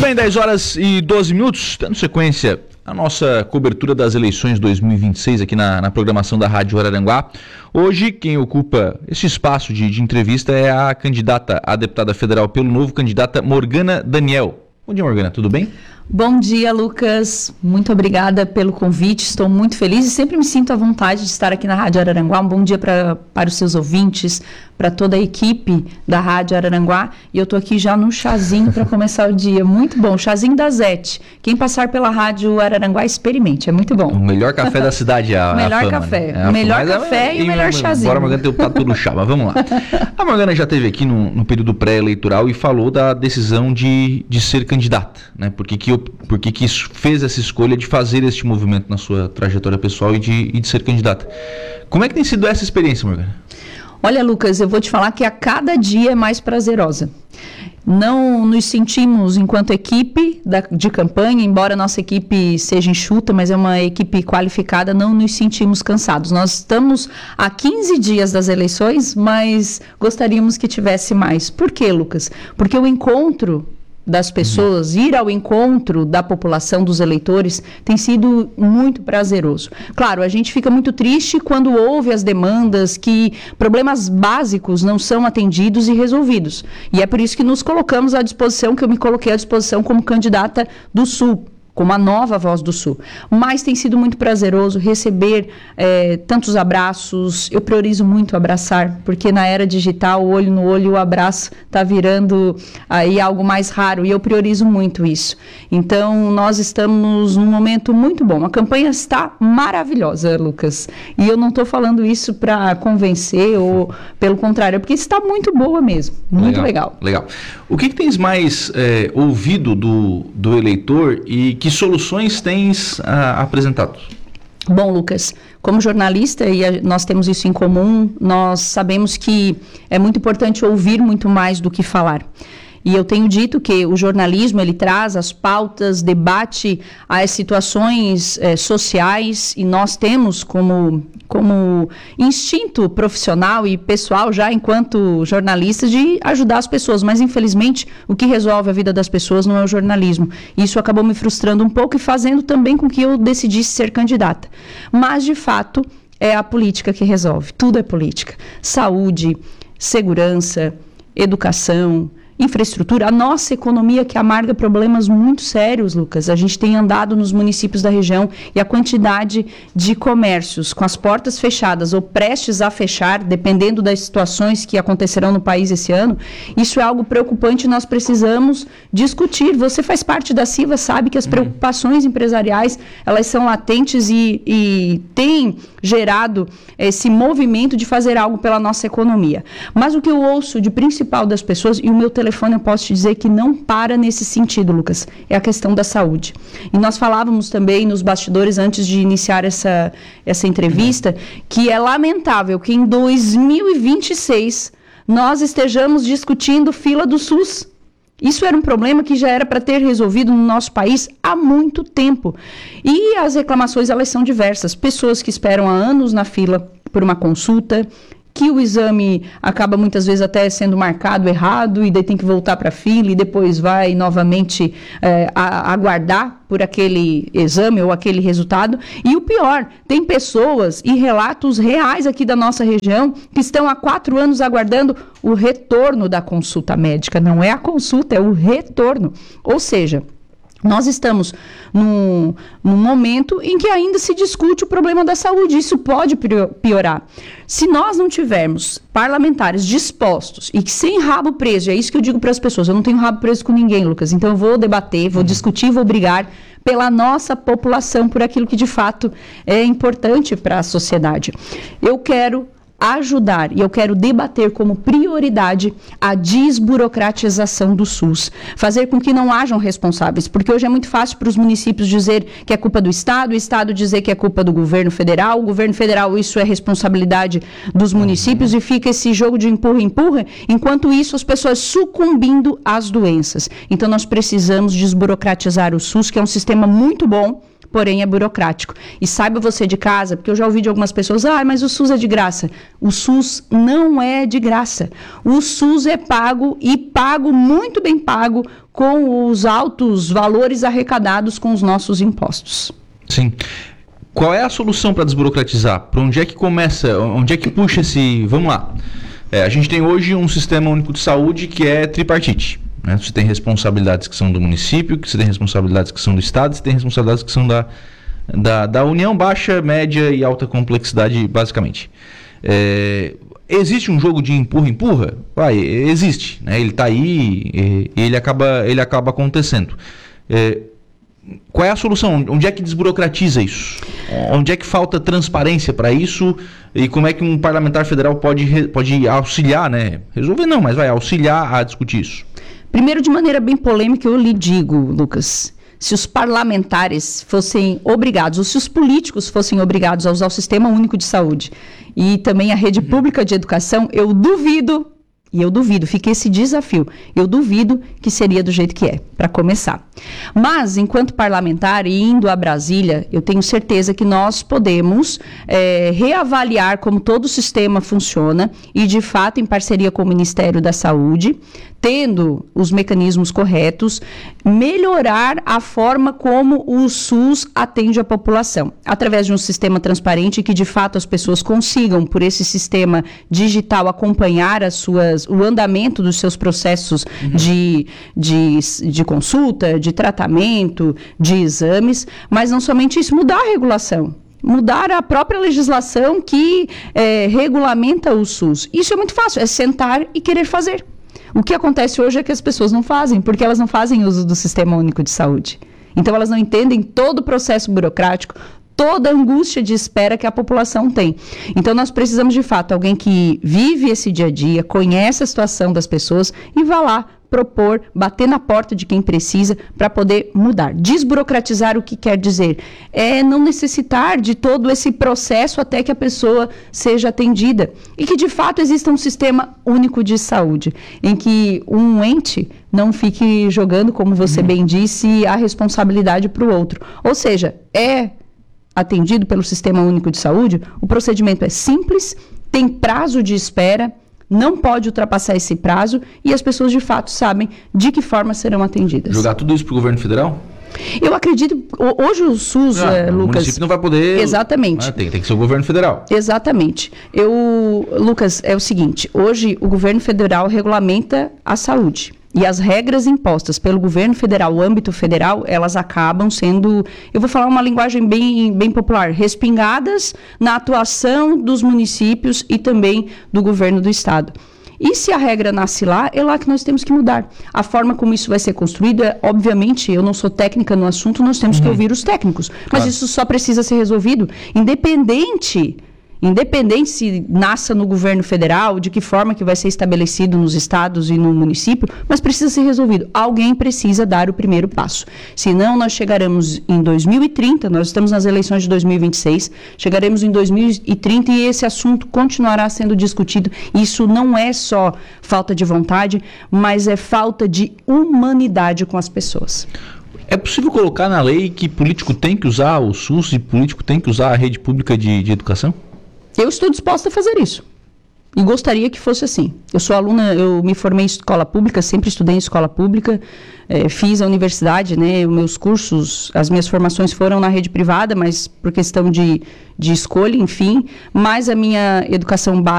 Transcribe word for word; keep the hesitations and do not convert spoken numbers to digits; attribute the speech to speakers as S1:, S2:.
S1: bem, dez horas e doze minutos, dando sequência a nossa cobertura das eleições dois mil e vinte e seis aqui na, na programação da Rádio Araranguá. Hoje, quem ocupa esse espaço de, de entrevista é a candidata a deputada federal pelo Novo, candidata Morgana Daniel. Bom dia, Morgana, tudo bem?
S2: Bom dia, Lucas. Muito obrigada pelo convite. Estou muito feliz e sempre me sinto à vontade de estar aqui na Rádio Araranguá. Um bom dia pra, para os seus ouvintes, para toda a equipe da Rádio Araranguá. E eu estou aqui já no chazinho para começar o dia. Muito bom. Chazinho da Zete. Quem passar pela Rádio Araranguá, experimente. É muito bom.
S1: O melhor café da cidade é a,
S2: o melhor
S1: a fama,
S2: café.
S1: Né?
S2: O melhor café
S1: é,
S2: e o melhor chazinho.
S1: Agora a Morgana tem optado pelo chá, mas vamos lá. A Morgana já esteve aqui no, no período pré-eleitoral e falou da decisão de, de ser candidata, né? Por que que, por que que fez essa escolha de fazer este movimento na sua trajetória pessoal e de, e de ser candidata. Como é que tem sido essa experiência, Morgana?
S2: Olha, Lucas, eu vou te falar que a cada dia é mais prazerosa. Não nos sentimos, enquanto equipe da, de campanha, embora a nossa equipe seja enxuta, mas é uma equipe qualificada, não nos sentimos cansados. Nós estamos há quinze dias das eleições, mas gostaríamos que tivesse mais. Por quê, Lucas? Porque o encontro das pessoas, ir ao encontro da população, dos eleitores, tem sido muito prazeroso. Claro, a gente fica muito triste quando ouve as demandas que problemas básicos não são atendidos e resolvidos. E é por isso que nos colocamos à disposição, que eu me coloquei à disposição como candidata do Sul, como a nova Voz do Sul. Mas tem sido muito prazeroso receber é, tantos abraços. Eu priorizo muito abraçar, porque na era digital, o olho no olho, o abraço está virando aí algo mais raro, e eu priorizo muito isso. Então, nós estamos num momento muito bom. A campanha está maravilhosa, Lucas. E eu não estou falando isso para convencer, ou pelo contrário, porque está muito boa mesmo. Muito legal.
S1: Legal. legal. O que, que tens mais é, ouvido do, do eleitor e que soluções tens ah, apresentado?
S2: Bom, Lucas, como jornalista, e a, nós temos isso em comum, nós sabemos que é muito importante ouvir muito mais do que falar. E eu tenho dito que o jornalismo, ele traz as pautas, debate as situações eh, sociais, e nós temos como, como instinto profissional e pessoal, já enquanto jornalistas, de ajudar as pessoas. Mas, infelizmente, o que resolve a vida das pessoas não é o jornalismo. Isso acabou me frustrando um pouco e fazendo também com que eu decidisse ser candidata. Mas, de fato, é a política que resolve. Tudo é política. Saúde, segurança, educação, infraestrutura, a nossa economia que amarga problemas muito sérios, Lucas. A gente tem andado nos municípios da região e a quantidade de comércios com as portas fechadas ou prestes a fechar, dependendo das situações que acontecerão no país esse ano, isso é algo preocupante e nós precisamos discutir. Você faz parte da CIVA, sabe que as preocupações empresariais, elas são latentes e, e têm gerado esse movimento de fazer algo pela nossa economia. Mas o que eu ouço de principal das pessoas, e o meu telefone eu posso te dizer que não para nesse sentido, Lucas, é a questão da saúde. E nós falávamos também nos bastidores, antes de iniciar essa, essa entrevista, que é lamentável que em dois mil e vinte e seis nós estejamos discutindo fila do SUS. Isso era um problema que já era para ter resolvido no nosso país há muito tempo. E as reclamações, elas são diversas. Pessoas que esperam há anos na fila por uma consulta, que o exame acaba muitas vezes até sendo marcado errado e daí tem que voltar para a fila e depois vai novamente é, a, aguardar por aquele exame ou aquele resultado. E o pior, tem pessoas e relatos reais aqui da nossa região que estão há quatro anos aguardando o retorno da consulta médica. Não é a consulta, é o retorno. Ou seja, nós estamos num, num momento em que ainda se discute o problema da saúde. Isso pode piorar. Se nós não tivermos parlamentares dispostos e que sem rabo preso, é isso que eu digo para as pessoas, eu não tenho rabo preso com ninguém, Lucas, então eu vou debater, vou uhum. discutir, vou brigar pela nossa população, por aquilo que de fato é importante para a sociedade. Eu quero ajudar e eu quero debater como prioridade a desburocratização do SUS, fazer com que não hajam responsáveis, porque hoje é muito fácil para os municípios dizer que é culpa do Estado, o Estado dizer que é culpa do governo federal, o governo federal isso é responsabilidade dos municípios, uhum. e fica esse jogo de empurra-empurra, enquanto isso as pessoas sucumbindo às doenças. Então nós precisamos desburocratizar o SUS, que é um sistema muito bom porém é burocrático. E saiba você de casa, porque eu já ouvi de algumas pessoas, ah, mas o SUS é de graça. O SUS não é de graça. O SUS é pago e pago, muito bem pago, com os altos valores arrecadados com os nossos impostos.
S1: Sim. Qual é a solução para desburocratizar? Para onde é que começa? Onde é que puxa esse... Vamos lá. É, a gente tem hoje um sistema único de saúde que é tripartite. Né? Você tem responsabilidades que são do município, que você tem responsabilidades que são do Estado, você tem responsabilidades que são da, da, da União, baixa, média e alta complexidade, basicamente. É, existe um jogo de empurra-empurra? Vai, existe. Né? Ele está aí e ele acaba, ele acaba acontecendo. É, qual é a solução? Onde é que desburocratiza isso? Onde é que falta transparência para isso? E como é que um parlamentar federal pode, pode auxiliar, né? Resolver não, mas vai auxiliar a discutir isso.
S2: Primeiro, de maneira bem polêmica, eu lhe digo, Lucas, se os parlamentares fossem obrigados, ou se os políticos fossem obrigados a usar o Sistema Único de Saúde e também a rede pública de educação, eu duvido, e eu duvido, fica esse desafio, eu duvido que seria do jeito que é, para começar. Mas, enquanto parlamentar e indo a Brasília, eu tenho certeza que nós podemos é, reavaliar como todo o sistema funciona e, de fato, em parceria com o Ministério da Saúde, tendo os mecanismos corretos, melhorar a forma como o SUS atende a população, através de um sistema transparente que, de fato, as pessoas consigam, por esse sistema digital, acompanhar as suas, o andamento dos seus processos uhum. de, de, de consulta, de tratamento, de exames, mas não somente isso, mudar a regulação. Mudar a própria legislação que é, regulamenta o SUS. Isso é muito fácil, é sentar e querer fazer. O que acontece hoje é que as pessoas não fazem, porque elas não fazem uso do Sistema Único de Saúde. Então, elas não entendem todo o processo burocrático, toda a angústia de espera que a população tem. Então, nós precisamos, de fato, alguém que vive esse dia a dia, conhece a situação das pessoas e vá lá propor, bater na porta de quem precisa para poder mudar. Desburocratizar o que quer dizer? É não necessitar de todo esse processo até que a pessoa seja atendida. E que, de fato, exista um sistema único de saúde, em que um ente não fique jogando, como você uhum. bem disse, a responsabilidade para o outro. Ou seja, é atendido pelo Sistema Único de Saúde, o procedimento é simples, tem prazo de espera, não pode ultrapassar esse prazo e as pessoas de fato sabem de que forma serão atendidas.
S1: Jogar tudo isso para o governo federal?
S2: Eu acredito, hoje o SUS,
S1: não,
S2: é,
S1: o
S2: Lucas... O
S1: município não vai poder...
S2: Exatamente.
S1: Ah, tem, tem que ser o governo federal.
S2: Exatamente. Eu, Lucas, é o seguinte, hoje o governo federal regulamenta a saúde. E as regras impostas pelo governo federal, o âmbito federal, elas acabam sendo, eu vou falar uma linguagem bem, bem popular, respingadas na atuação dos municípios e também do governo do estado. E se a regra nasce lá, é lá que nós temos que mudar. A forma como isso vai ser construído, é, obviamente, eu não sou técnica no assunto, nós temos uhum. que ouvir os técnicos. Mas claro. Isso só precisa ser resolvido, independente... Independente se nasça no governo federal, de que forma que vai ser estabelecido nos estados e no município, mas precisa ser resolvido. Alguém precisa dar o primeiro passo. Senão, nós chegaremos em dois mil e trinta, nós estamos nas eleições de dois mil e vinte e seis, chegaremos em dois mil e trinta e esse assunto continuará sendo discutido. Isso não é só falta de vontade, mas é falta de humanidade com as pessoas.
S1: É possível colocar na lei que político tem que usar o SUS e político tem que usar a rede pública de, de educação?
S2: Eu estou disposta a fazer isso. E gostaria que fosse assim. Eu sou aluna, eu me formei em escola pública, sempre estudei em escola pública, eh, fiz a universidade, né, os meus cursos, as minhas formações foram na rede privada, mas por questão de, de escolha, enfim, mas a minha educação básica